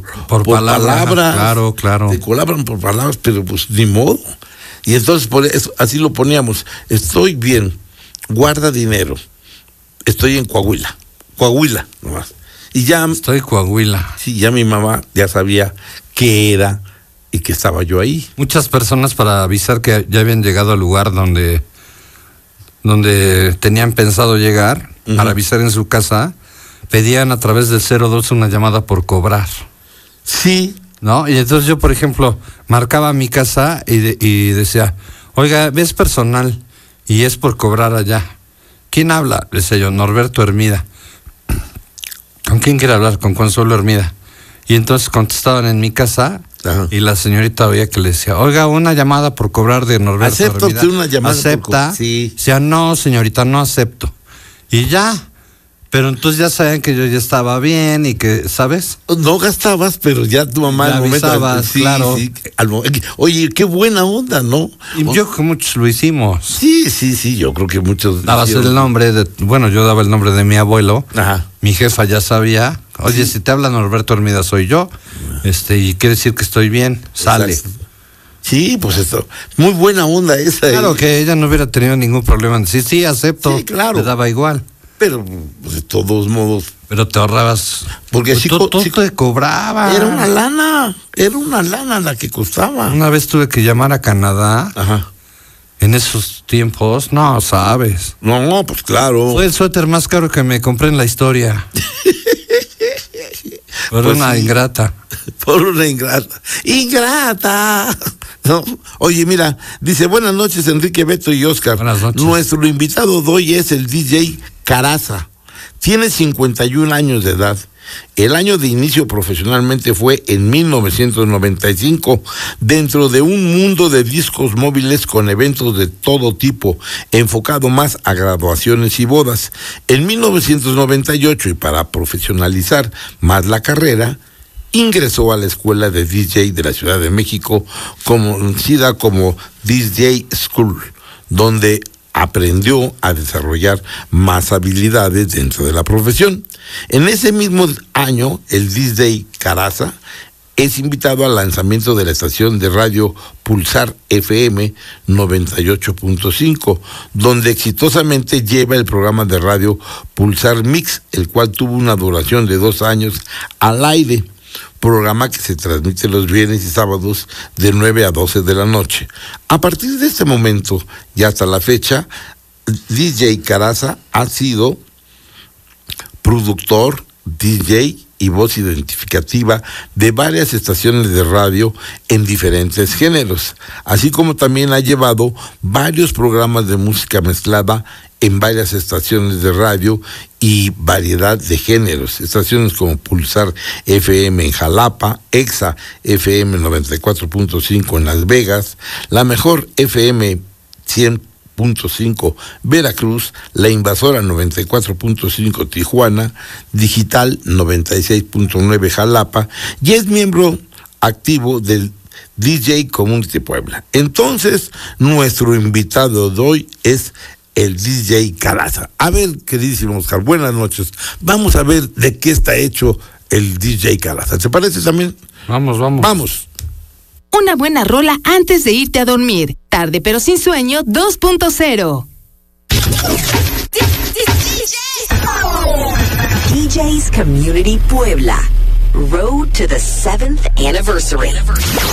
palabras. Claro. Te colaboran por palabras, pero pues ni modo. Y entonces por eso, así lo poníamos. Estoy bien, guarda dinero. Estoy en Coahuila nomás. Y ya... Estoy en Coahuila. Sí, ya mi mamá ya sabía qué era y que estaba yo ahí. Muchas personas, para avisar que ya habían llegado al lugar donde tenían pensado llegar, para avisar en su casa, pedían a través del 02 una llamada por cobrar. Sí. ¿No? Y entonces yo, por ejemplo, marcaba mi casa y decía, oiga, es personal y es por cobrar allá. ¿Quién habla? Le decía yo, Norberto Hermida. ¿Con quién quiere hablar? Con Consuelo Hermida. Y entonces contestaban en mi casa. Ajá. Y la señorita oía que le decía, oiga, una llamada por cobrar de Norberto ¿Acepta Hermida. usted una llamada? ¿Acepta? Sí. Decía, no, señorita, no acepto. Y ya. Pero entonces ya sabían que yo ya estaba bien y que, ¿sabes? No gastabas, pero ya tu mamá ya al momento... avisabas, sí, claro. Sí, oye, qué buena onda, ¿no? Y yo creo que muchos lo hicimos. Sí, yo creo que muchos... Dabas el nombre yo daba el nombre de mi abuelo. Ajá. Mi jefa ya sabía. Oye, si te habla Norberto Hermida, soy yo. Y quiere decir que estoy bien. Sale. Exacto. Sí, pues esto, muy buena onda esa. Claro, que ella no hubiera tenido ningún problema en decir, sí, acepto. Sí, claro. Le daba igual. Pero, pues, de todos modos... Pero te ahorrabas... Porque pues sí, todo te cobraba. Era una lana la que costaba. Una vez tuve que llamar a Canadá. Ajá. En esos tiempos, no sabes. No, pues claro. Fue el suéter más caro que me compré en la historia. Por pues una ingrata. Por una ingrata. ¡Ingrata! No. Oye, mira, dice, buenas noches, Enrique, Beto y Oscar. Buenas noches. Nuestro invitado de hoy es el DJ Caraza. Tiene 51 años de edad. El año de inicio profesionalmente fue en 1995, dentro de un mundo de discos móviles con eventos de todo tipo, enfocado más a graduaciones y bodas. En 1998, y para profesionalizar más la carrera, ingresó a la Escuela de DJ de la Ciudad de México, conocida como DJ School, donde aprendió a desarrollar más habilidades dentro de la profesión. En ese mismo año, el DJ Caraza es invitado al lanzamiento de la estación de radio Pulsar FM 98.5, donde exitosamente lleva el programa de radio Pulsar Mix, el cual tuvo una duración de 2 años al aire, programa que se transmite los viernes y sábados de 9 a 12 de la noche. A partir de este momento y hasta la fecha, DJ Caraza ha sido productor, DJ y voz identificativa de varias estaciones de radio en diferentes géneros, así como también ha llevado varios programas de música mezclada en varias estaciones de radio y variedad de géneros, estaciones como Pulsar FM en Jalapa, Exa FM 94.5 en Las Vegas, La Mejor FM 100.5 Veracruz, La Invasora 94.5 Tijuana, Digital 96.9 Jalapa, y es miembro activo del DJ Community Puebla. Entonces, nuestro invitado de hoy es el DJ Caraza. A ver, queridísimo Oscar, buenas noches. Vamos a ver de qué está hecho el DJ Caraza. ¿Te parece también? Vamos. Una buena rola antes de irte a dormir. Tarde pero sin sueño 2.0. DJ's Community Puebla. Road to the 7th anniversary.